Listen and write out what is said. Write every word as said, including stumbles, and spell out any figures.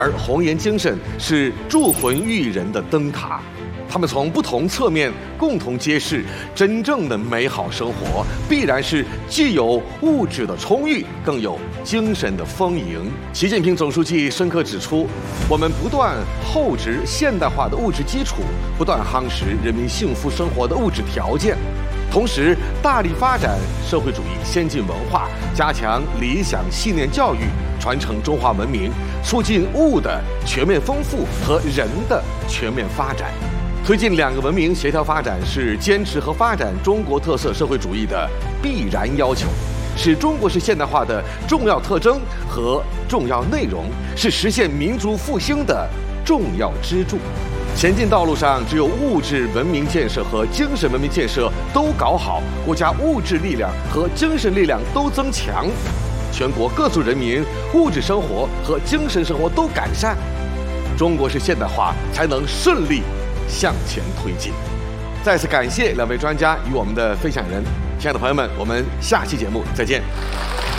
而红颜精神是铸魂育人的灯塔。他们从不同侧面共同揭示，真正的美好生活必然是既有物质的充裕，更有精神的丰盈。习近平总书记深刻指出，我们不断厚植现代化的物质基础，不断夯实人民幸福生活的物质条件，同时大力发展社会主义先进文化，加强理想信念教育，传承中华文明，促进物的全面丰富和人的全面发展。推进两个文明协调发展是坚持和发展中国特色社会主义的必然要求，是中国式现代化的重要特征和重要内容，是实现民族复兴的重要支柱。前进道路上，只有物质文明建设和精神文明建设都搞好，国家物质力量和精神力量都增强，全国各族人民物质生活和精神生活都改善，中国式现代化才能顺利向前推进。再次感谢两位专家与我们的分享人，亲爱的朋友们，我们下期节目再见。